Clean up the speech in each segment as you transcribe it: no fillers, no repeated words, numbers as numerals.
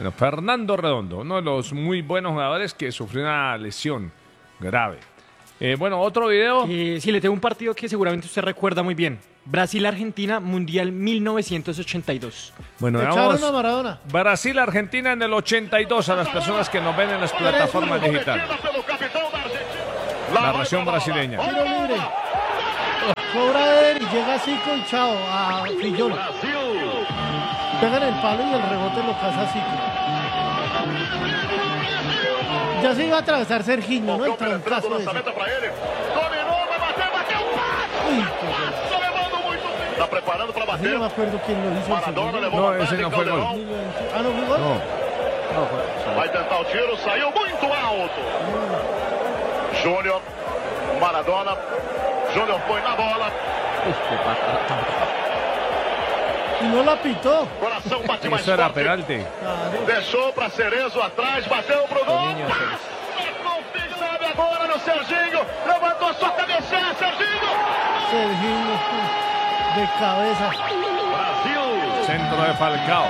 Bueno, Fernando Redondo, uno de los muy buenos jugadores que sufrió una lesión grave. Bueno, otro video. Sí, le tengo un partido que seguramente usted recuerda muy bien. Brasil-Argentina, Mundial 1982. Bueno, Echaron a veamos Maradona. Brasil-Argentina en el 82 a las personas que nos ven en las plataformas digitales. Narración brasileña. Tiro libre. Cobra Eder y llega Zico y chao a Fillol. Pegan el palo y el rebote lo caza Zico. Ya se iba a atravesar Serginho, ¿no? El trancazo ese. Uy, qué golazo. Tá preparando para Así bater. no me acuerdo quién lo hizo. El segundo. No, ese no fue gol. Ah, ¿no fue gol? No. Vai tentar o tiro, saiu muito alto. Júnior, Maradona. Júnior foi na bola. Y no la pitó. Coração bate mais Eso era forte. penalti. Claro. Deixou para Cerezo atrás, bateu pro gol. Quem sabe agora no Serginho. Levantou sua cabeça, Serginho. Serginho de cabeza. Brasil. Centro de Falcao.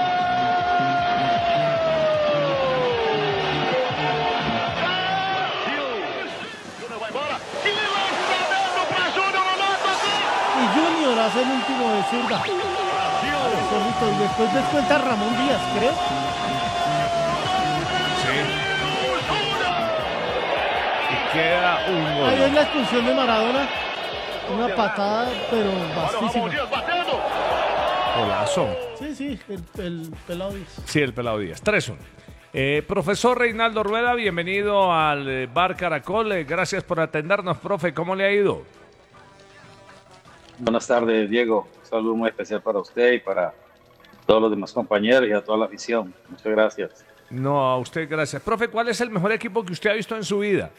Júnior vai embora. Que lançamento para Júnior no lado. Y Junior hace el último de zurda. Solito. Y después descuenta Ramón Díaz, creo. Sí. Y queda un Ahí es gol. la expulsión de Maradona. Una patada, pero Olha o Ramon vastísima. Dias batendo. Golazo. Sí, el pelado Díaz. Sí, el Pelado Díaz. 3-1. Profesor Reinaldo Rueda, bienvenido al Bar Caracol. Gracias por atendernos, profe. ¿Cómo le ha ido? Buenas tardes, Diego. Un saludo muy especial para usted y para todos los demás compañeros y a toda la afición. Muchas gracias. No, a usted gracias. Profe, ¿cuál es el mejor equipo que usted ha visto en su vida?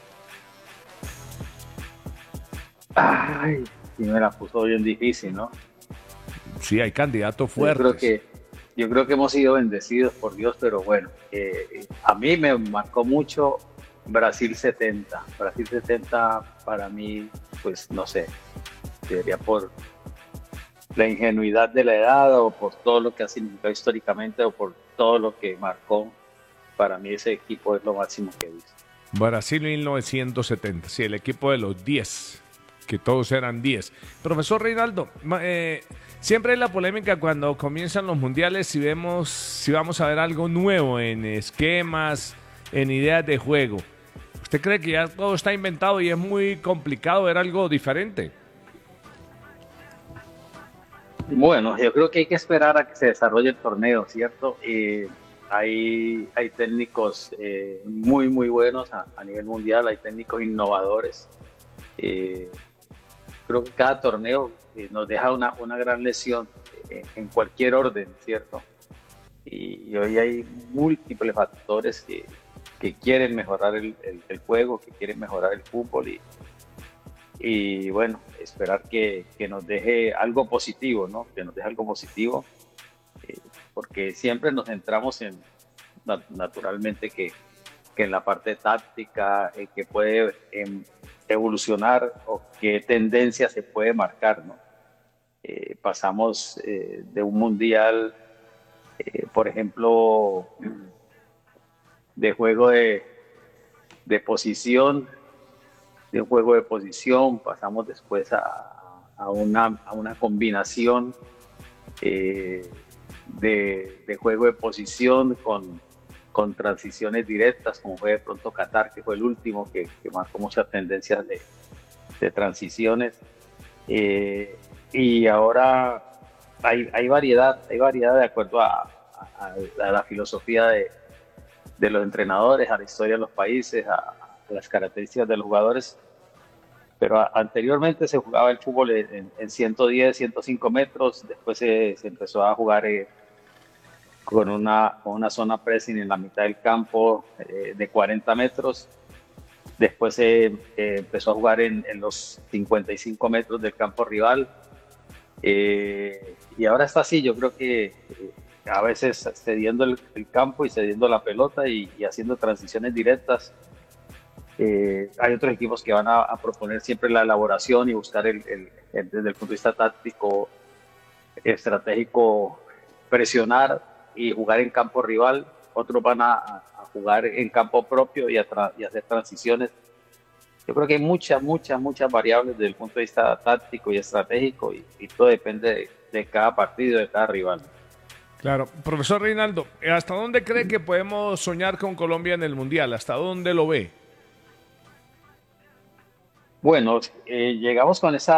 Ay, y me la puso bien difícil, ¿no? Sí, hay candidatos Yo fuertes. creo que hemos sido bendecidos por Dios, pero bueno, a mí me marcó mucho Brasil 70. Brasil 70 para mí, pues no sé, sería por la ingenuidad de la edad o por todo lo que ha significado históricamente o por todo lo que marcó. Para mí ese equipo es lo máximo que he visto. Brasil 1970. Sí, el equipo de los 10. Que todos eran 10. Profesor Reinaldo, siempre hay la polémica cuando comienzan los mundiales si vamos a ver algo nuevo en esquemas, en ideas de juego. ¿Usted cree que ya todo está inventado y es muy complicado ver algo diferente? Bueno, yo creo que hay que esperar a que se desarrolle el torneo, ¿cierto? Hay técnicos muy, muy buenos a nivel mundial, hay técnicos innovadores. Creo que cada torneo nos deja una gran lección en cualquier orden, ¿cierto? Y hoy hay múltiples factores que quieren mejorar el juego, que quieren mejorar el fútbol y bueno, esperar que nos deje algo positivo, ¿no? Que nos deje algo positivo, porque siempre nos centramos naturalmente que en la parte táctica, que puede evolucionar o qué tendencia se puede marcar, ¿no? Pasamos de un mundial, por ejemplo, de juego de posición, de un juego de posición, pasamos después a una combinación de juego de posición con transiciones directas, como fue de pronto Qatar, que fue el último que marcó muchas tendencias de transiciones. Y ahora hay variedad de acuerdo a la filosofía de los entrenadores, a la historia de los países, a las características de los jugadores. Pero anteriormente se jugaba el fútbol en 110, 105 metros, después se empezó a jugar con una zona pressing en la mitad del campo de 40 metros. Después se empezó a jugar en los 55 metros del campo rival. Y ahora está así, yo creo que a veces cediendo el campo y cediendo la pelota y haciendo transiciones directas. Hay otros equipos que van a proponer siempre la elaboración y buscar desde el punto de vista táctico, estratégico, presionar y jugar en campo rival, otros van a jugar en campo propio y hacer transiciones. Yo creo que hay muchas variables desde el punto de vista táctico y estratégico y todo depende de cada partido, de cada rival. Claro. Profesor Reinaldo, ¿hasta dónde cree que podemos soñar con Colombia en el Mundial? ¿Hasta dónde lo ve? Bueno, llegamos con esa